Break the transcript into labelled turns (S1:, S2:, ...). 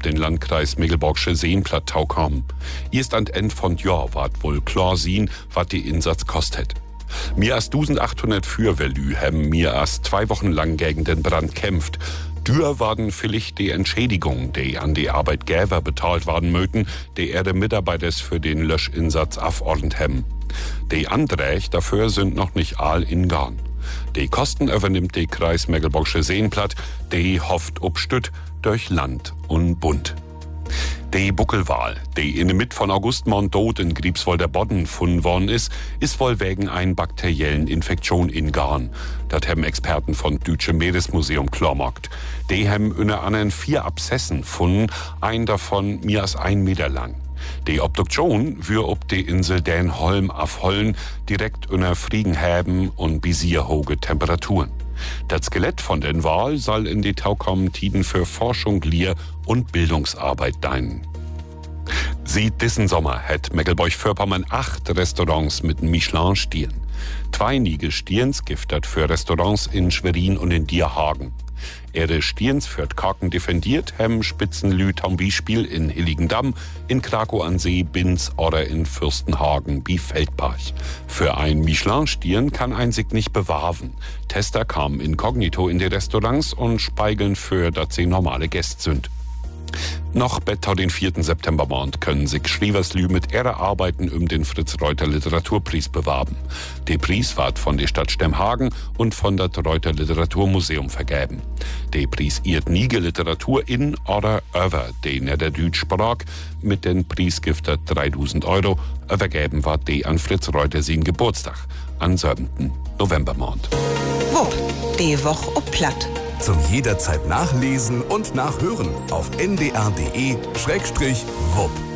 S1: den Landkreis Mecklenburgische Seenplatt taukommen. Erst an Ende von Jahr ward wohl klar sehen, was die Einsatz kostet. Mehr als 1800 Feuerwehrlü haben mehr als 2 Wochen lang gegen den Brand kämpft. Dür waren vielleicht die Entschädigungen, die an die Arbeitgeber bezahlt werden möchten, die ihre Mitarbeiter für den Löschinsatz abordnet haben. Die Anträge dafür sind noch nicht all in Garn. Die Kosten übernimmt der Kreis Mecklenburgische Seenplatt, die hofft ob Stütt durch Land und Bund. Die Buckelwal, die in der Mitte von August tot in Griebswolder Bodden gefunden worden ist wohl wegen einer bakteriellen Infektion in Garn. Das haben Experten von Deutschen Meeresmuseum klargemacht. Die haben unter anderem 4 Abszessen gefunden, ein davon mehr als 1 Meter lang. Die Obduktion wird ob die Insel Dänholm afhollen, direkt unter Friegenhäben und bisierhohe Temperaturen. Das Skelett von den Wal soll in die taukommenden Tiden für Forschung, Lehr- und Bildungsarbeit dienen. Seit diesen Sommer hat Mecklenburg-Vorpommern 8 Restaurants mit Michelin-Stern. 2 Niege Stierns giftet für Restaurants in Schwerin und in Dierhagen. Ihre Stierns für Kaken defendiert, haben Spitzenlü zum Beispiel in Hilligendamm, in Krakow an See, Binz oder in Fürstenhagen wie Feldbach. Für ein Michelin-Stern kann ein sich nicht bewahren. Tester kamen inkognito in die Restaurants und speigeln für, dass sie normale Gäste sind. Noch bis den 4. Septembermond können sich Schrieverslü mit ihrer Arbeiten den Fritz-Reuter Literaturpreis bewerben. Der Preis wird von der Stadt Stemhagen und von der Reuter Literaturmuseum vergeben. Der Preis ehrt Niege Literatur in oder über die Niederdeutsche Sprache mit den Preisgifter 3.000 €. Übergeben wird die an Fritz Reuter sein Geburtstag, am 7. Novembermond.
S2: Wupp, die Woche ob Platt.
S3: Zum jederzeit nachlesen und nachhören auf ndr.de/wupp.